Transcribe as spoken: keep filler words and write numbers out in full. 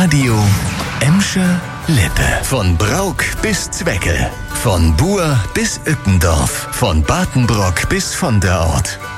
Radio Emscher Lippe. Von Brauk bis Zwecke. Von Buer bis Ückendorf. Von Batenbrock bis von der Ort.